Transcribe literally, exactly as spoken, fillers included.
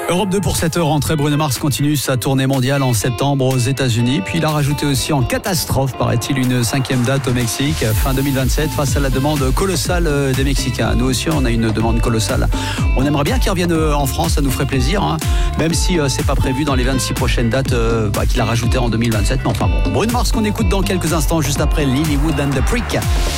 Europe deux pour cette rentrée. Bruno Mars continue sa tournée mondiale en septembre aux États-Unis. Puis il a rajouté aussi en catastrophe, paraît-il, une cinquième date au Mexique, fin deux mille vingt-sept, face à la demande colossale des Mexicains. Nous aussi, on a une demande colossale. On aimerait bien qu'il revienne en France, ça nous ferait plaisir, hein, même si euh, c'est pas prévu dans les vingt-six prochaines dates euh, bah, qu'il a rajoutées en deux mille vingt-sept. Mais enfin bon, Bruno Mars qu'on écoute dans quelques instants, juste après Lilywood and the Prick.